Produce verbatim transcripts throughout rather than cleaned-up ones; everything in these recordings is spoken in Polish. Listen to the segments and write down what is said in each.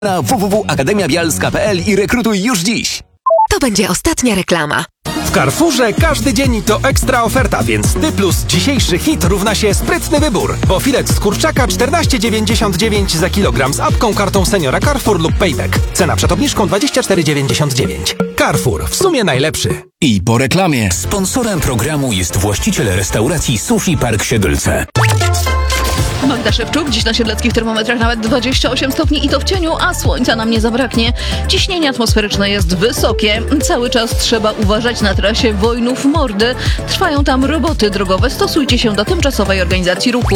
Na w w w kropka akademia bialska kropka p l i rekrutuj już dziś. To będzie ostatnia reklama. W Carrefourze każdy dzień to ekstra oferta, więc ty plus dzisiejszy hit równa się sprytny wybór. Bo filet z kurczaka czternaście dziewięćdziesiąt dziewięć za kilogram z apką, kartą seniora Carrefour lub Payback. Cena przed obniżką dwadzieścia cztery dziewięćdziesiąt dziewięć. Carrefour, w sumie najlepszy. I po reklamie. Sponsorem programu jest właściciel restauracji Sushi Park Siedlce. Magda Szewczuk, dziś na siedleckich termometrach nawet dwadzieścia osiem stopni i to w cieniu, a słońca nam nie zabraknie. Ciśnienie atmosferyczne jest wysokie. Cały czas trzeba uważać na trasie Wojnów-Mordy. Trwają tam roboty drogowe. Stosujcie się do tymczasowej organizacji ruchu.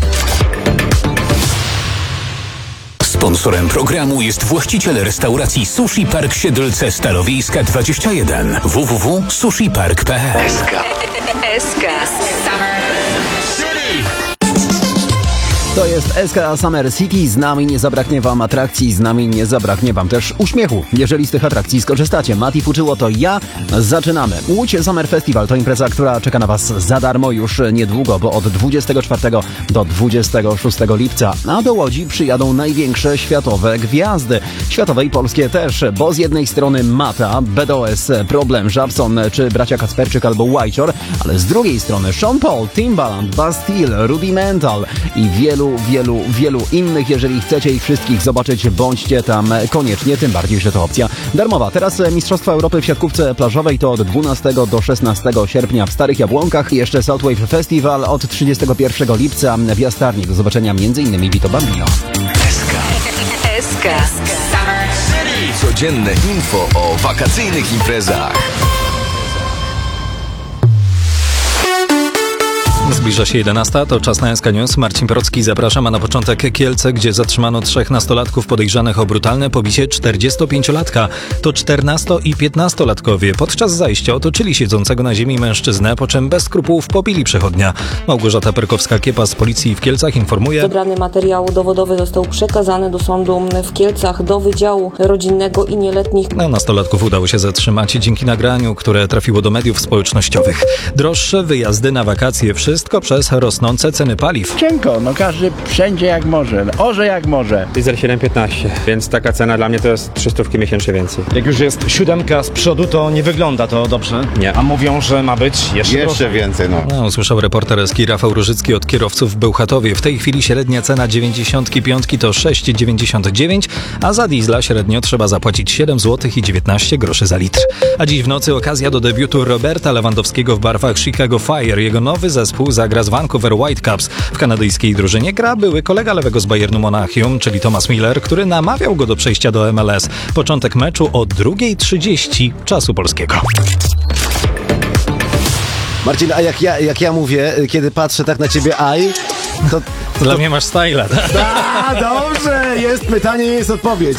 Sponsorem programu jest właściciel restauracji Sushi Park Siedlce Stalowiejska dwadzieścia jeden. w w w kropka sushi park kropka p l. S K. To jest S K Summer City. Z nami nie zabraknie wam atrakcji, z nami nie zabraknie wam też uśmiechu, jeżeli z tych atrakcji skorzystacie. Mati Fuczyło to ja. Zaczynamy. Łódź Summer Festival to impreza, która czeka na was za darmo już niedługo, bo od dwudziestego czwartego do dwudziestego szóstego lipca. A do Łodzi przyjadą największe światowe gwiazdy. Światowe i polskie też, bo z jednej strony Mata, B D O S, Problem, Żabson czy bracia Kacperczyk albo Whiteshore, ale z drugiej strony Sean Paul, Timbaland, Bastille, Rudimental i wielu wielu, wielu innych. Jeżeli chcecie ich wszystkich zobaczyć, bądźcie tam koniecznie, tym bardziej, że to opcja darmowa. Teraz Mistrzostwa Europy w siatkówce plażowej to od dwunastego do szesnastego sierpnia w Starych Jabłonkach. Jeszcze Southwave Festival od trzydziestego pierwszego lipca w Jastarni. Do zobaczenia m.in. Vito Bambino. S K. Codzienne info o wakacyjnych imprezach. Zbliża się jedenasta, to czas na S K News. Marcin Procki, zapraszam, a na początek Kielce, gdzie zatrzymano trzech nastolatków podejrzanych o brutalne pobicie czterdziestopięciolatka. To czternasto- i piętnastolatkowie podczas zajścia otoczyli siedzącego na ziemi mężczyznę, po czym bez skrupułów pobili przechodnia. Małgorzata Perkowska-Kiepa z policji w Kielcach informuje. Zebrany materiał dowodowy został przekazany do sądu w Kielcach, do Wydziału Rodzinnego i Nieletnich. No, nastolatków udało się zatrzymać dzięki nagraniu, które trafiło do mediów społecznościowych. Droższe wyjazdy na wakacje, wszystko przez rosnące ceny paliw. Cienko, no każdy wszędzie jak może, orze jak może. Diesel siedem piętnaście, więc taka cena dla mnie to jest trzystówki miesięcznie więcej. Jak już jest siódemka z przodu, to nie wygląda to dobrze. Nie. A mówią, że ma być jeszcze, Jeszcze więcej, no. No, usłyszał reporter S K Rafał Różycki od kierowców w Bełchatowie. W tej chwili średnia cena dziewięćdziesiątki piątki to sześć dziewięćdziesiąt dziewięć, a za diesla średnio trzeba zapłacić siedem złotych i dziewiętnaście groszy za litr. A dziś w nocy okazja do debiutu Roberta Lewandowskiego w barwach Chicago Fire. Jego nowy zespół zagra z Vancouver Whitecaps. W kanadyjskiej drużynie gra były kolega lewego z Bayernu Monachium, czyli Thomas Miller, który namawiał go do przejścia do M L S. Początek meczu o drugiej trzydzieści czasu polskiego. Marcin, a jak ja, jak ja mówię, kiedy patrzę tak na ciebie, aj, to... Dla mnie masz styla, tak? A, dobrze, jest pytanie, jest odpowiedź.